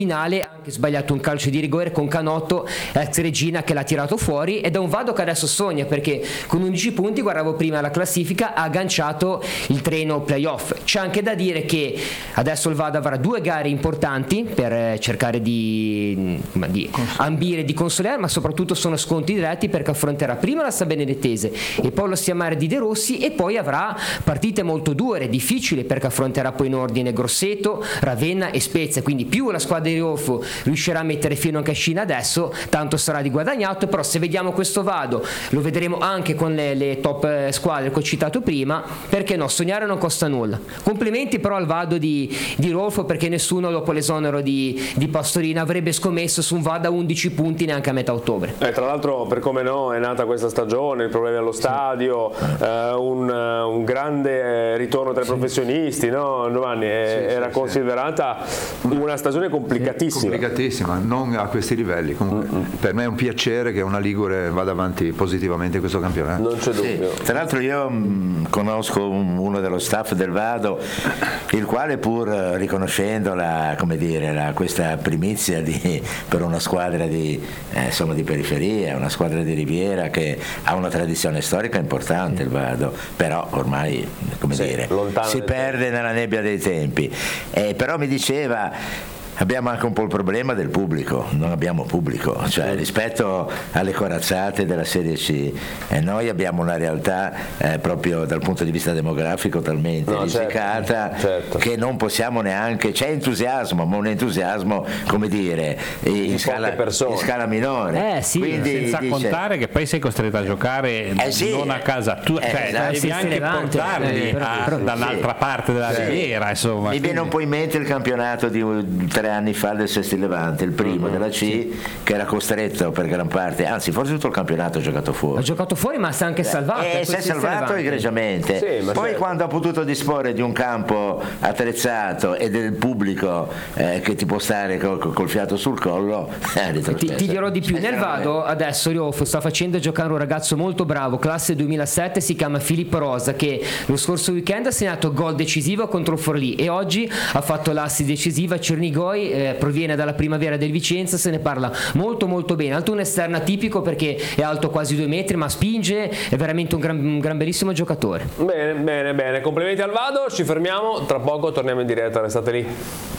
finale ha anche sbagliato un calcio di rigore con Canotto, ex Regina, che l'ha tirato fuori, ed è un Vado che adesso sogna, perché con 11 punti, guardavo prima la classifica, ha agganciato il treno playoff. C'è anche da dire che adesso il Vado avrà 2 gare importanti per cercare di ambire, di consolidare, ma soprattutto sono scontri diretti, perché affronterà prima la San Benedettese e poi lo Stiamare di De Rossi, e poi avrà partite molto dure, difficili, perché affronterà poi in ordine Grosseto, Ravenna e Spezia, quindi più la squadra di Riolfo riuscirà a mettere fino a cascina adesso, tanto sarà di guadagnato. Però se vediamo questo Vado, lo vedremo anche con le top squadre che ho citato prima, perché no, sognare non costa nulla. Complimenti però al Vado di Riolfo, perché nessuno dopo l'esonero di Pastorina avrebbe scommesso su un Vado a 11 punti neanche a metà ottobre. Tra l'altro, per come no, è nata questa stagione, i problemi allo stadio, un grande ritorno tra i professionisti, no Giovanni? Era considerata una stagione complicatissima, non a questi livelli. Comunque, per me è un piacere che una Ligure vada avanti positivamente in questo campionato. Non c'è dubbio. Tra l'altro io conosco uno dello staff del Vado, il quale, pur riconoscendo questa primizia per una squadra di periferia, una squadra di Riviera che ha una tradizione storica importante, il Vado, però ormai si perde nella nebbia dei tempi. Però mi diceva, abbiamo anche un po' il problema del pubblico, non abbiamo pubblico, cioè rispetto alle corazzate della Serie C, noi abbiamo una realtà proprio dal punto di vista demografico talmente risicata, certo. che non possiamo neanche, c'è entusiasmo, ma un entusiasmo in scala minore. Quindi, senza contare che poi sei costretto a giocare non a casa tua, devi anche portarli dall'altra parte della Riviera, insomma. Mi viene un po' in mente il campionato di 3 anni fa del Sesti Levante, il primo della C, che era costretto per gran parte, anzi forse tutto il campionato ha giocato fuori, ma si è anche salvato, si è salvato egregiamente. Poi quando ha potuto disporre di un campo attrezzato e del pubblico che ti può stare col fiato sul collo, ti dirò di più. Nel Vado adesso Riolfo sta facendo giocare un ragazzo molto bravo, classe 2007, si chiama Filippo Rosa, che lo scorso weekend ha segnato gol decisivo contro il Forlì e oggi ha fatto l'assist decisiva a Cernigoi. Proviene dalla Primavera del Vicenza, se ne parla molto molto bene, alto un esterno atipico perché è alto quasi 2 metri, ma spinge, è veramente un gran bellissimo giocatore. Bene, complimenti al Vado, ci fermiamo, tra poco torniamo in diretta, restate lì.